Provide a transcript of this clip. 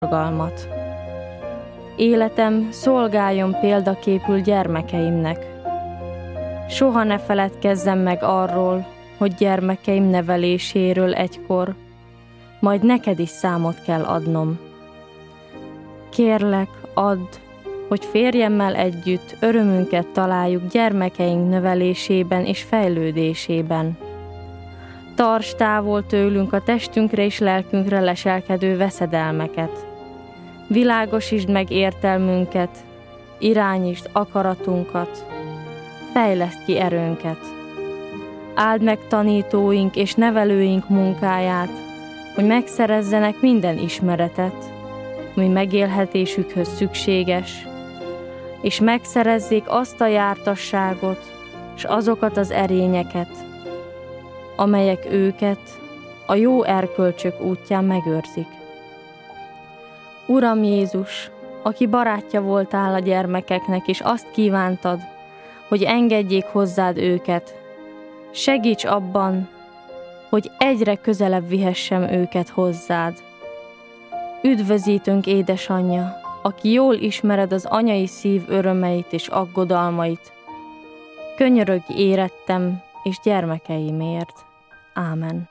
szorgalmat. Életem szolgáljon példaképül gyermekeimnek. Soha ne feledkezzem meg arról, hogy gyermekeim neveléséről egykor, majd neked is számot kell adnom. Kérlek, add, hogy férjemmel együtt örömünket találjuk gyermekeink növelésében és fejlődésében. Tarts távol tőlünk a testünkre és lelkünkre leselkedő veszedelmeket. Világosítsd meg értelmünket, irányítsd akaratunkat, fejleszd ki erőnket. Áld meg tanítóink és nevelőink munkáját, hogy megszerezzenek minden ismeretet, ami megélhetésükhöz szükséges, és megszerezzék azt a jártasságot, és azokat az erényeket, amelyek őket a jó erkölcsök útján megőrzik. Uram Jézus, aki barátja voltál a gyermekeknek, és azt kívántad, hogy engedjék hozzád őket, segíts abban, hogy egyre közelebb vihessem őket hozzád. Üdvözítünk, édesanyja, aki jól ismered az anyai szív örömeit és aggodalmait. Könyörögj érettem és gyermekeimért. Ámen.